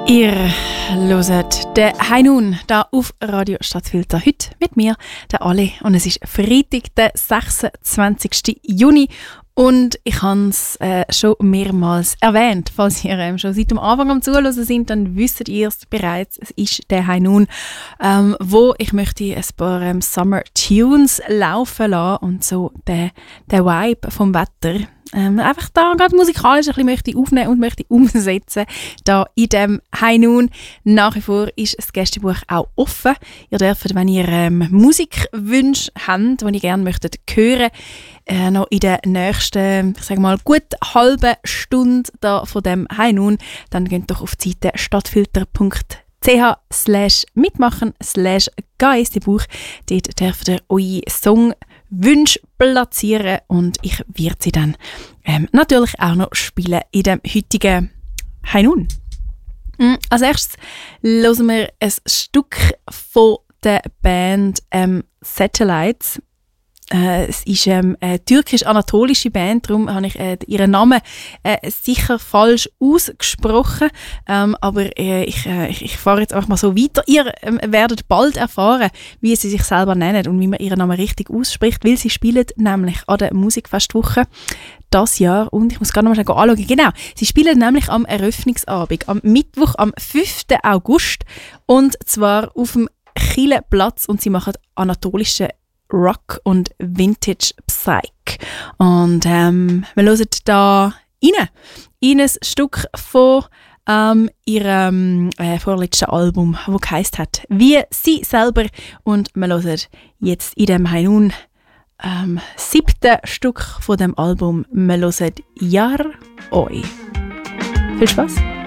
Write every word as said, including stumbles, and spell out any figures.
Ihr hört den «Hi Nun» hier auf Radio Stadtfilter. Heute mit mir, der Ali. Und es ist Freitag, der sechsundzwanzigsten Juni. Und ich habe es äh, schon mehrmals erwähnt. Falls ihr ähm, schon seit dem Anfang am Zuhören sind, dann wisst ihr es bereits. Es ist der «Hi Nun», ähm, wo ich möchte ein paar ähm, Summer Tunes laufen lassen und so den, den Vibe vom Wetter Ähm, einfach da gerade musikalisch ein bisschen möchte aufnehmen und möchte umsetzen. Da in dem «Hi Nun» nach wie vor ist das Gästebuch auch offen. Ihr dürft, wenn ihr ähm, Musikwünsche habt, die ihr gerne möchtet hören, äh, noch in der nächsten, ich sage mal, gut halben Stunde da von dem «Hi Nun», dann geht doch auf die Seite stadtfilter punkt c h slash mitmachen slash Gästebuch. Dort dürft ihr eure Song Wünsche platzieren und ich werde sie dann ähm, natürlich auch noch spielen in dem heutigen «Hi Nun». Mm, als erstes hören wir ein Stück von der Band ähm, Satellites. Äh, es ist ähm, eine türkisch-anatolische Band, darum habe ich äh, ihren Namen äh, sicher falsch ausgesprochen, ähm, aber äh, ich, äh, ich, ich fahre jetzt einfach mal so weiter. Ihr ähm, werdet bald erfahren, wie sie sich selber nennen und wie man ihren Namen richtig ausspricht, weil sie spielen nämlich an der Musikfestwoche das Jahr und ich muss gerade noch mal schnell anschauen. Genau, sie spielen nämlich am Eröffnungsabend, am Mittwoch, am fünften August und zwar auf dem Chile-Platz und sie machen anatolische Rock und Vintage Psych. Und ähm, wir hören da rein, in ein Stück von ähm, ihrem äh, vorletzten Album, das heisst hat «Wie sie selber». Und wir hören jetzt in dem «Hi Nun» ähm, siebten Stück von dem Album. Wir hören «Jar Oi». Viel Spaß!